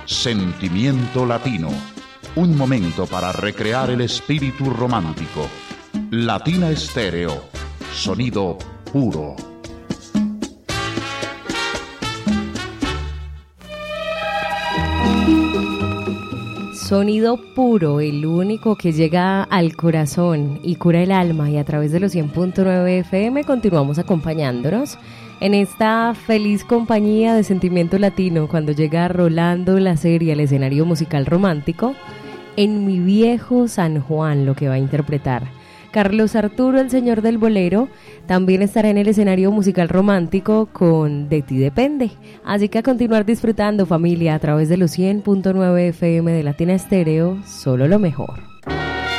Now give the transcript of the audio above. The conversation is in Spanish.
Sentimiento Latino. Un momento para recrear el espíritu romántico. Latina Estéreo. Sonido puro. Sonido puro, el único que llega al corazón y cura el alma, y a través de los 100.9 FM continuamos acompañándonos en esta feliz compañía de Sentimiento Latino cuando llega Rolando la serie al escenario musical romántico en Mi Viejo San Juan, lo que va a interpretar Carlos Arturo, el señor del bolero. También estará en el escenario musical romántico con De Ti Depende. Así que a continuar disfrutando, familia, a través de los 100.9 FM de Latina Estéreo, solo lo mejor.